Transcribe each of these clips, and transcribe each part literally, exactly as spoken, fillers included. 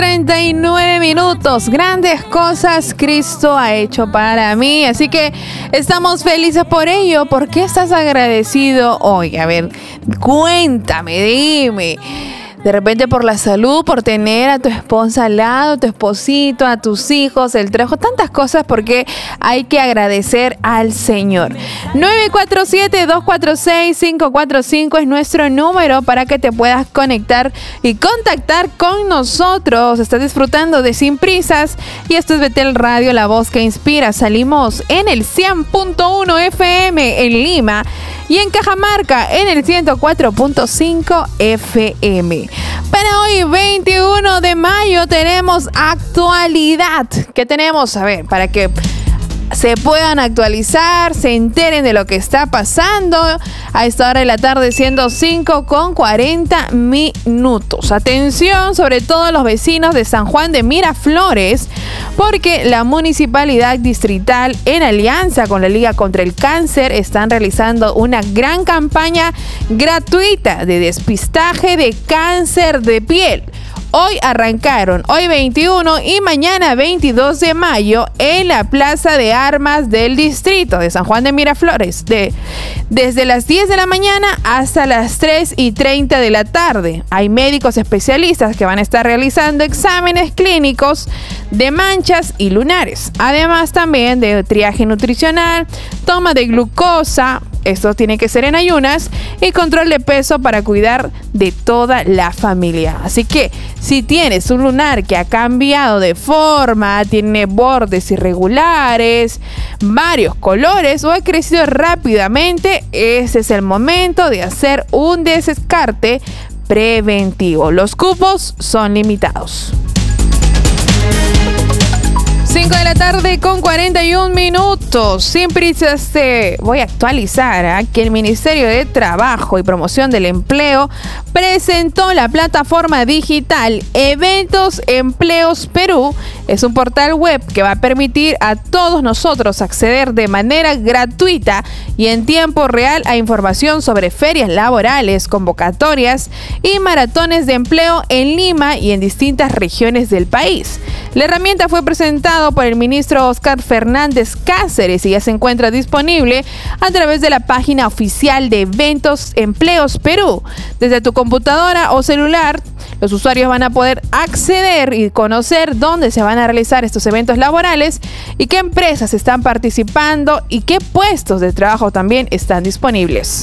cincuenta y nueve minutos. Grandes cosas Cristo ha hecho para mí. Así que estamos felices por ello. ¿Por qué estás agradecido hoy? A ver, cuéntame, dime. De repente por la salud, por tener a tu esposa al lado, tu esposito, a tus hijos, el trabajo, tantas cosas porque hay que agradecer al Señor. nueve cuatro siete, dos cuatro seis, cinco cuatro cinco es nuestro número para que te puedas conectar y contactar con nosotros. Estás disfrutando de Sin Prisas y esto es Betel Radio, la voz que inspira. Salimos en el cien punto uno F M en Lima y en Cajamarca en el ciento cuatro punto cinco F M. Para hoy, veintiuno de mayo, tenemos actualidad. ¿Qué tenemos? A ver, para que se puedan actualizar, se enteren de lo que está pasando a esta hora de la tarde, siendo cinco con cuarenta minutos. Atención, sobre todo los vecinos de San Juan de Miraflores, porque la Municipalidad Distrital, en alianza con la Liga contra el Cáncer, están realizando una gran campaña gratuita de despistaje de cáncer de piel. Hoy arrancaron, hoy veintiuno y mañana veintidós de mayo en la Plaza de Armas del Distrito de San Juan de Miraflores, de, desde las diez de la mañana hasta las tres y treinta de la tarde. Hay médicos especialistas que van a estar realizando exámenes clínicos de manchas y lunares, además también de triaje nutricional, toma de glucosa, esto tiene que ser en ayunas, y control de peso para cuidar de toda la familia. Así que si tienes un lunar que ha cambiado de forma, tiene bordes irregulares, varios colores o ha crecido rápidamente, ese es el momento de hacer un descarte preventivo. Los cupos son limitados. cinco de la tarde con cuarenta y un minutos. Sin prisas te voy a actualizar ¿eh? que el Ministerio de Trabajo y Promoción del Empleo presentó la plataforma digital Eventos Empleos Perú. Es un portal web que va a permitir a todos nosotros acceder de manera gratuita y en tiempo real a información sobre ferias laborales, convocatorias y maratones de empleo en Lima y en distintas regiones del país. La herramienta fue presentada por el ministro Oscar Fernández Cáceres y ya se encuentra disponible a través de la página oficial de Eventos Empleos Perú. Desde tu computadora o celular, los usuarios van a poder acceder y conocer dónde se van a realizar estos eventos laborales y qué empresas están participando y qué puestos de trabajo también están disponibles.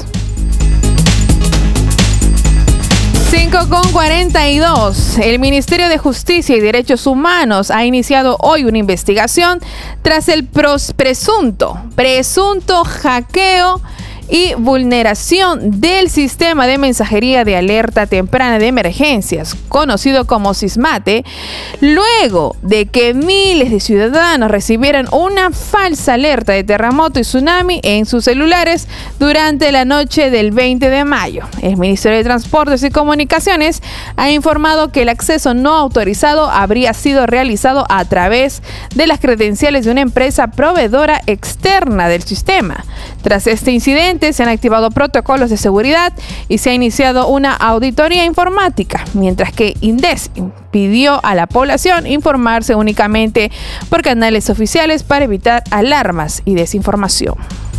cinco con cuarenta y dos. El Ministerio de Justicia y Derechos Humanos ha iniciado hoy una investigación tras el pros- presunto, presunto hackeo y vulneración del sistema de mensajería de alerta temprana de emergencias, conocido como SISMATE, luego de que miles de ciudadanos recibieran una falsa alerta de terremoto y tsunami en sus celulares durante la noche del veinte de mayo. El Ministerio de Transportes y Comunicaciones ha informado que el acceso no autorizado habría sido realizado a través de las credenciales de una empresa proveedora externa del sistema. Tras este incidente, se han activado protocolos de seguridad y se ha iniciado una auditoría informática, mientras que INDES pidió a la población informarse únicamente por canales oficiales para evitar alarmas y desinformación.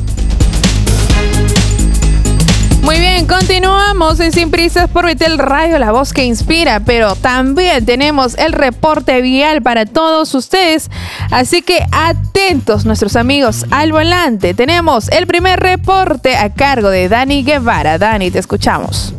Muy bien, continuamos en Sin Prisas por Betel Radio, la voz que inspira, pero también tenemos el reporte vial para todos ustedes, así que atentos nuestros amigos al volante. Tenemos el primer reporte a cargo de Dani Guevara. Dani, te escuchamos.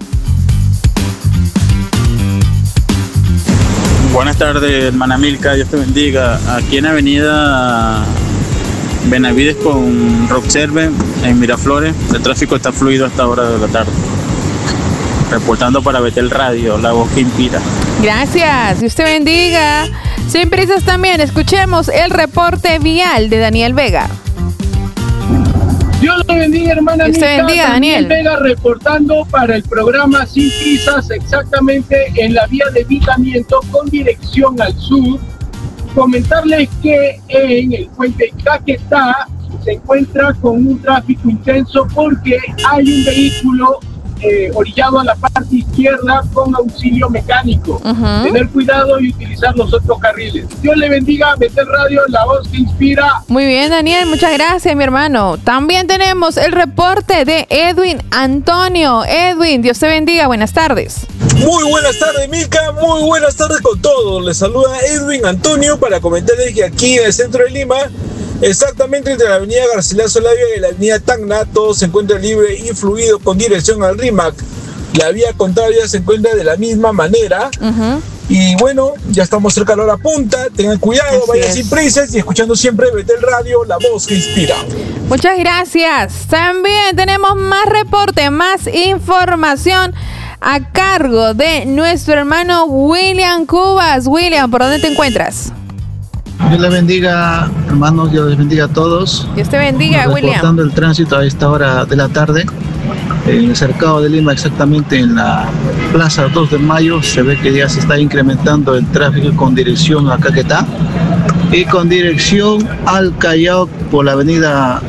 Buenas tardes, hermana Milka, Dios te bendiga. Aquí en Avenida Benavides con Rockserve, en Miraflores, el tráfico está fluido a esta hora de la tarde. Reportando para Betel Radio, la voz que inspira. Gracias, Dios te bendiga. Sin prisas también, escuchemos el reporte vial de Daniel Vega. Dios te bendiga, hermana Dios te Milka. bendiga, Daniel. Daniel Vega reportando para el programa Sin Prisas, exactamente en la vía de Vitamiento con dirección al sur. Comentarles que en el puente Caquetá se encuentra con un tráfico intenso porque hay un vehículo eh, orillado a la parte izquierda con auxilio mecánico. Uh-huh. Tener cuidado y utilizar los otros carriles. Dios le bendiga, Betel Radio, la voz que inspira. Muy bien, Daniel, muchas gracias, mi hermano. También tenemos el reporte de Edwin Antonio. Edwin, Dios te bendiga, buenas tardes. Muy buenas tardes, Milka, muy buenas tardes con todos. Les saluda Edwin Antonio para comentarles que aquí en el centro de Lima, exactamente entre la avenida Garcilaso Labia y la avenida Tacna, todo se encuentra libre y fluido con dirección al RIMAC. La vía contraria se encuentra de la misma manera. Uh-huh. Y bueno, ya estamos cerca de la hora punta. Tengan cuidado, Así vayan es. sin prisas y escuchando siempre Betel Radio, la voz que inspira. Muchas gracias. También tenemos más reporte, más información a cargo de nuestro hermano William Cubas. William, ¿por dónde te encuentras? Dios les bendiga, hermanos, Dios les bendiga a todos. Dios te bendiga, William. Reportando el tránsito a esta hora de la tarde, en el cercado de Lima, exactamente en la Plaza dos de Mayo, se ve que ya se está incrementando el tráfico con dirección a Caquetá y con dirección al Callao por la avenida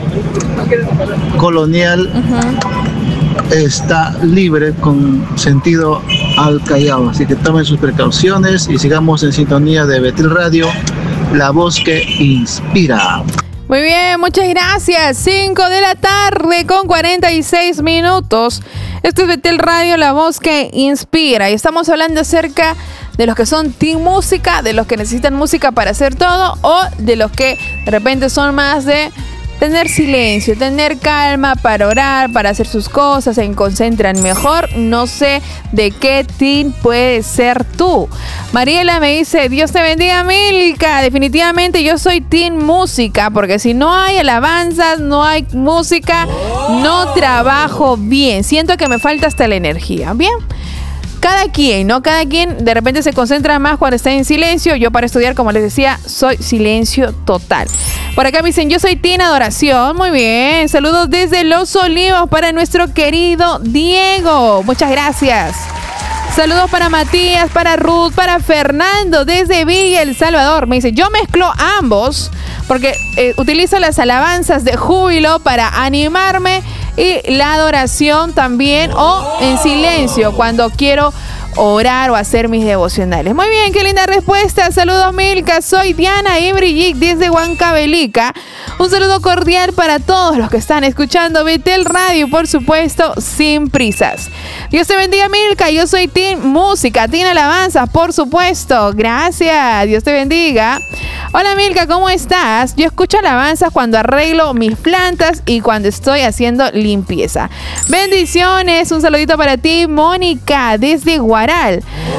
Colonial. Uh-huh. Está libre con sentido al Callao, así que tomen sus precauciones y sigamos en sintonía de Betel Radio, la voz que inspira. Muy bien, muchas gracias. cinco de la tarde con cuarenta y seis minutos. Esto es Betel Radio, la voz que inspira. Y estamos hablando acerca de los que son team música, de los que necesitan música para hacer todo, o de los que de repente son más de tener silencio, tener calma para orar, para hacer sus cosas, se concentran mejor. No sé de qué team puedes ser tú. Mariela me dice, Dios te bendiga, Milka. Definitivamente yo soy team música, porque si no hay alabanzas, no hay música, no trabajo bien. Siento que me falta hasta la energía. Bien. Cada quien, ¿no? Cada quien de repente se concentra más cuando está en silencio. Yo para estudiar, como les decía, soy silencio total. Por acá me dicen, yo soy Tina Adoración. Muy bien. Saludos desde Los Olivos para nuestro querido Diego. Muchas gracias. Saludos para Matías, para Ruth, para Fernando desde Villa El Salvador. Me dice, yo mezclo ambos porque eh, utilizo las alabanzas de júbilo para animarme y la adoración también, o en silencio cuando quiero orar o hacer mis devocionales. Muy bien, qué linda respuesta. Saludos, Milka. Soy Diana y Brigitte desde Huancavelica. Un saludo cordial para todos los que están escuchando Betel Radio, por supuesto, sin prisas. Dios te bendiga, Milka. Yo soy Team Música, Team Alabanza, por supuesto. Gracias. Dios te bendiga. Hola, Milka, ¿cómo estás? Yo escucho alabanzas cuando arreglo mis plantas y cuando estoy haciendo limpieza. Bendiciones. Un saludito para ti, Mónica, desde Guaral.